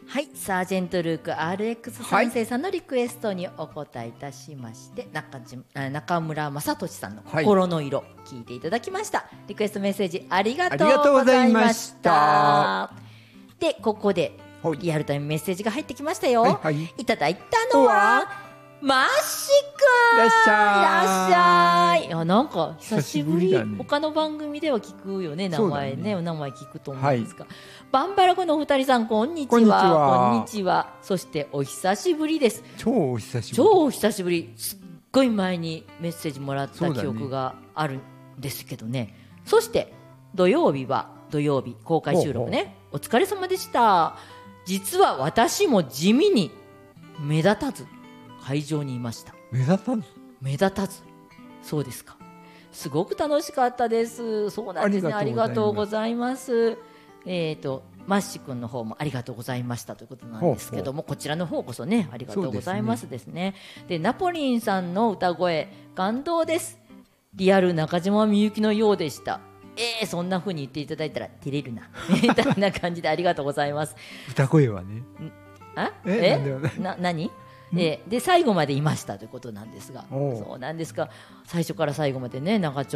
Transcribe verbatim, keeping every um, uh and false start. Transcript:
はい、サージェントルーク アールエックス 三世さんのリクエストにお答えいたしまして、はい、中, 島中村雅俊さんの心の色、はい、聞いていただきました。リクエストメッセージありがとうございました。でここでリアルタイムメッセージが入ってきましたよ、はいはい、いただいたのはマッシくん、いらっしゃい。いやなんか久しぶり、ね、他の番組では聞くよね、名前 ね, ねお名前聞くと思うんですが、はい、バンバラゴのお二人さんこんにちは。こんにちは。こんにちは。そしてお久しぶりです。 超お久しぶり。 超お久しぶり。すっごい前にメッセージもらった記憶があるんですけど ね, ねそして土曜日は土曜日公開収録ね、ほうほう、お疲れ様でした。実は私も地味に目立たず会場にいました。 目立たず目立たずそうですか。すごく楽しかったです。そうなんですね。ありがとうございます。えーとマッシ君の方もありがとうございましたということなんですけども、ほうほう、こちらの方こそねありがとうございますですね。でナポリンさんの歌声感動です。リアル中島みゆきのようでした。えー、そんな風に言っていただいたら照れるなみたいな感じでありがとうございます。 歌声はねあええな何えで最後までいましたということなんですが、そうなんですか。最初から最後までね長丁